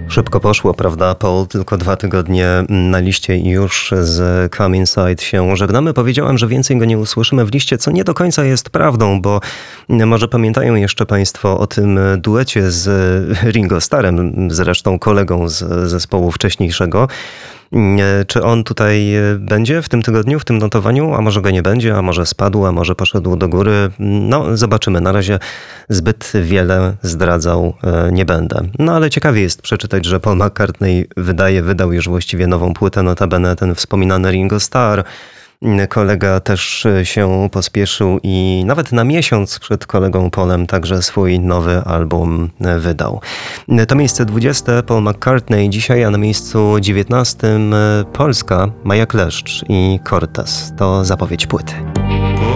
Szybko poszło, prawda, Paul? Tylko 2 tygodnie na liście i już z Come Inside się żegnamy. Powiedziałem, że więcej go nie usłyszymy w liście, co nie do końca jest prawdą, bo może pamiętają jeszcze Państwo o tym duecie z Ringo Starrem, zresztą kolegą z zespołu wcześniejszego. Czy on tutaj będzie w tym tygodniu, w tym notowaniu? A może go nie będzie, a może spadł, a może poszedł do góry? No, zobaczymy. Na razie zbyt wiele zdradzał nie będę. No, ale ciekawie jest przeczytać, że Paul McCartney wydał już właściwie nową płytę, notabene ten wspominany Ringo Starr. Kolega też się pospieszył i nawet na miesiąc przed kolegą Paulem także swój nowy album wydał. To miejsce 20 Paul McCartney dzisiaj, a na miejscu 19 Polska Maja Kleszcz i Cortez. To zapowiedź płyty.